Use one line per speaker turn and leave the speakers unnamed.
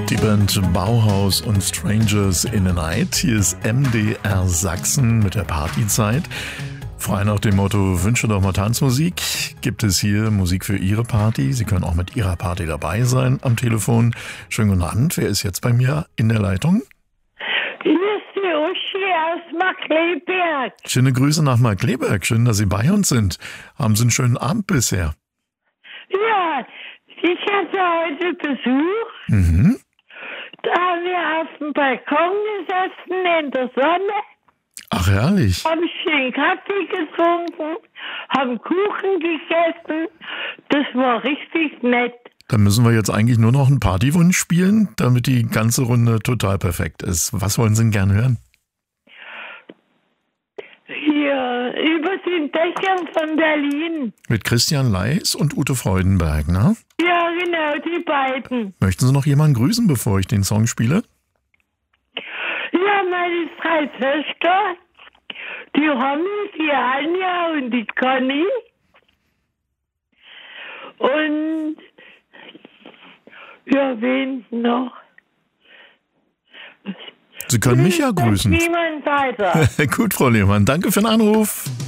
Die Band Bauhaus und Strangers in the Night. Hier ist MDR Sachsen mit der Partyzeit. Frei nach dem Motto Wünsche doch mal Tanzmusik gibt es hier Musik für Ihre Party. Sie können auch mit Ihrer Party dabei sein am Telefon. Schönen guten Abend. Wer ist jetzt bei mir in der Leitung?
Hier ist die Uschi aus Markkleeberg.
Schöne Grüße nach Markkleeberg. Schön, dass Sie bei uns sind. Haben Sie einen schönen Abend bisher?
Ja, ich hatte heute Besuch.
Mhm.
Da haben wir auf dem Balkon gesessen in der Sonne,
Ach, herrlich.
haben schön Kaffee getrunken, haben Kuchen gegessen. Das war richtig nett.
Dann müssen wir jetzt eigentlich nur noch einen Partywunsch spielen, damit die ganze Runde total perfekt ist. Was wollen Sie denn gern hören?
Hier über den Dächern von Berlin.
Mit Christian Leis und Ute Freudenberg, ne?
Ja, genau, die beiden.
Möchten Sie noch jemanden grüßen, bevor ich den Song spiele?
Ja, meine 3 Töchter, die Romy, die Anja und die Conny. Und ja, wen noch?
Sie können mich ja grüßen.
Niemand weiter.
Gut, Frau Lehmann, danke für den Anruf.